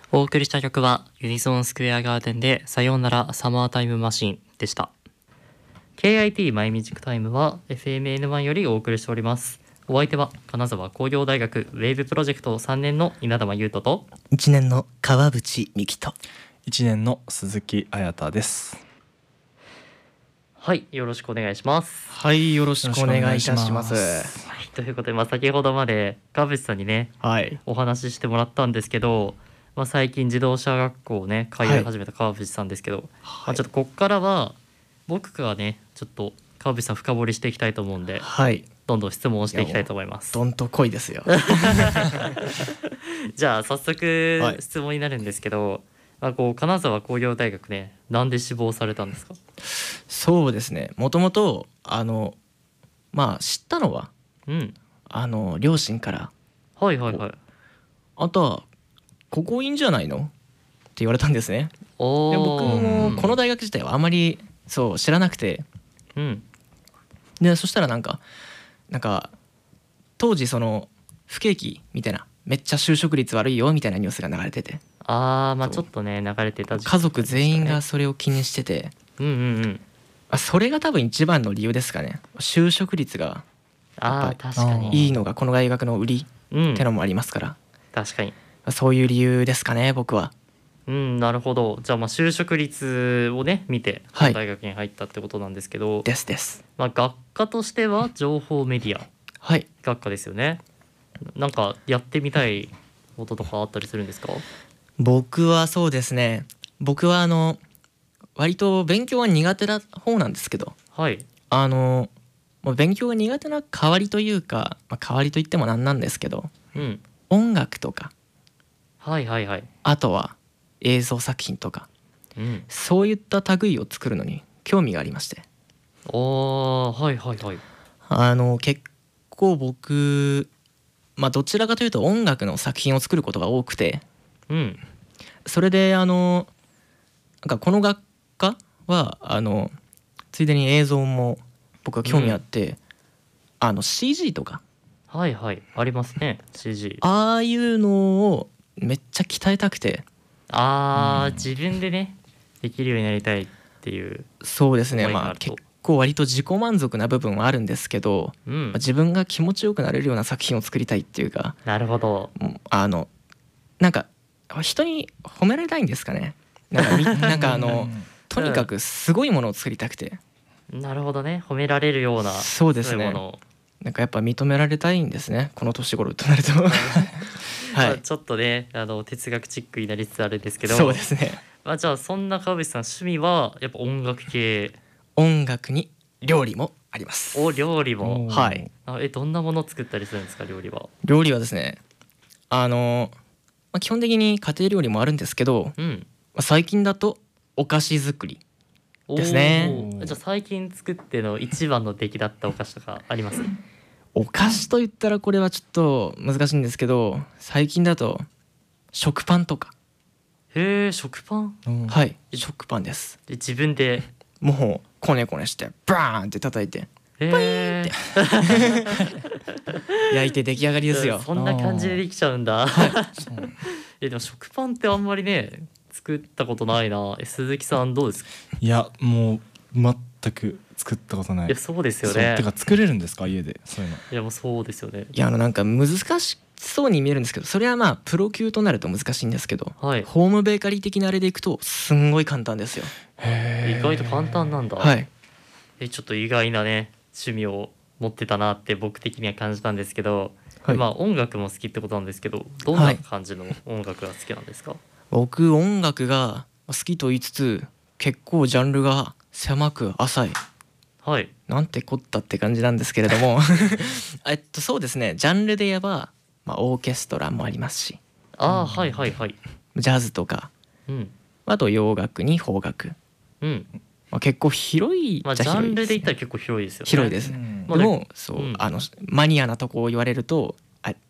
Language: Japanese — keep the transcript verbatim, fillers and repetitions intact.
お送りした曲はユニゾンスクエアガーデンでさようならサマータイムマシンでした。 ケーアイティー マイミュージックタイムは エフエムエヌワン よりお送りしております。お相手は金沢工業大学ウェーブプロジェクトさんねんの稲玉優斗といちねんの川淵美希といちねんの鈴木彩太です。 はい、よろしくお願いします。 はい、よろしくお願いいたします。 はい、ということで、まあ、先ほどまで川淵さんにね、はい、お話ししてもらったんですけど、まあ、最近自動車学校をね通い始めた川淵さんですけど、はい、まあ、ちょっとこっからは僕がねちょっと川淵さん深掘りしていきたいと思うんで、はい、どんどん質問をしていきたいと思います。 どんと濃いですよじゃあ早速質問になるんですけど、はい、まあ、こう金沢工業大学ね、なんで志望されたんですか？ そうですね、もともとあのまあ知ったのは、うん、あの両親から、 はいはいはい、 あとはここいいんじゃないのって言われたんですね。で僕もこの大学自体はあまりそう知らなくて、うん、でそしたらなんかなんか当時その不景気みたいな、めっちゃ就職率悪いよみたいなニュースが流れてて、 あー、まあちょっとね流れてた時期、 家族全員がそれを気にしてて、うんうんうん、あ、それが多分一番の理由ですかね。就職率がやっぱりいいのがこの大学の売りってのもありますから、うん、 確かにそういう理由ですかね、僕は。 うん、なるほど。じゃあまあ就職率をね見て大学に入ったってことなんですけど、 はい、ですです。 まあ、学科としては情報メディア学科ですよね。はい、なんかやってみたいこととかあったりするんですか？ 僕はそうですね、僕はあの割と勉強は苦手な方なんですけど、はい、あの勉強が苦手な代わりというか、まあ、代わりといってもなんなんですけど、うん、音楽とか、 はいはいはい、 あとは映像作品とか、うん、そういった類を作るのに興味がありまして、 あー、はいはいはい、 あの結構僕、まあ、どちらかというと音楽の作品を作ることが多くて、うん、それであのなんかこの学科はあのついでに映像も僕は興味あって、うん、あの シージー とか、 はいはい、ありますね シージー、 ああいうのをめっちゃ鍛えたくて、 あー、うん、自分でねできるようになりたいっていう。 そうですね、まあ結構割と自己満足な部分はあるんですけど、うん、まあ、自分が気持ちよくなれるような作品を作りたいっていうか。 なるほど。 あのなんか人に褒められたいんですかね。なんかなんかあのとにかくすごいものを作りたくて、 うん、なるほどね、褒められるような。 そうですね、なんかやっぱ認められたいんですね、この年頃となるとはい、 まあ、ちょっとねあの哲学チックになりつつあるんですけど、 そうですね、 まあ、じゃあそんな川淵さん趣味はやっぱ音楽系？ 音楽に料理もあります。 お、料理も。 はい。 あ、え、どんなものを作ったりするんですか、料理は？ 料理はですね、あの、まあ、基本的に家庭料理もあるんですけど、うん、まあ、最近だとお菓子作りですね。 じゃあ最近作っての一番の出来だったお菓子とかあります？ お菓子と言ったらこれはちょっと難しいんですけど、最近だと食パンとか。 へえ、食パン？ はい、食パンです。 で自分でもうこねこねしてバーンって叩いて、 へー焼いて出来上がりですよ。 そんな感じでできちゃうんだえ、でも食パンってあんまりね作ったことないな。え、鈴木さんどうですか？ いや、もう全く作ったことない。 いや、そうですよね。 てか作れるんですか、家でそういうの？ いや、もうそうですよね。 いや、あのなんか難しそうに見えるんですけど、それはまあプロ級となると難しいんですけど、はい、ホームベーカリー的なあれでいくとすんごい簡単ですよ。 へー、意外と簡単なんだ。 はい。 え、ちょっと意外なね趣味を持ってたなって僕的には感じたんですけど、 はい、 まあ音楽も好きってことなんですけど、どんな感じの音楽が好きなんですか？はい、 僕音楽が好きと言いつつ結構ジャンルが狭く浅い、はい、なんてこったって感じなんですけれどもえっとそうですね、ジャンルで言えば、まあ、オーケストラもありますし、 ああ、はいはいはい、 ジャズとか、うん、あと洋楽に邦楽、うん、まあ、結構広いじゃ広いですね。 まあ、ジャンルで言ったら結構広いですよね。 広いです、うん、でもそう、うん、あのマニアなとこを言われると、あ